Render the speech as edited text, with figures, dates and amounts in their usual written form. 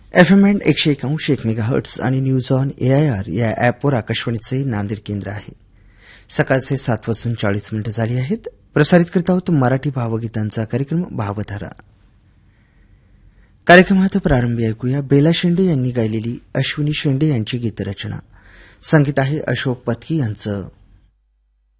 FM band 101 megahertz आणि news on AIR या ॲपवर आकाशवाणीचे नांदेड केंद्र आहे. सकाळचे 7:40 झाली आहेत. प्रसारित करत आहोत मराठी भावगीतांचा कार्यक्रम भावधारा. कार्यक्रमात प्रारंभी ऐकूया बेला शेंडे यांनी गायलेली अश्विनी शेंडे यांची गीतरचना. संगीत आहे अशोक पत्की यांचं.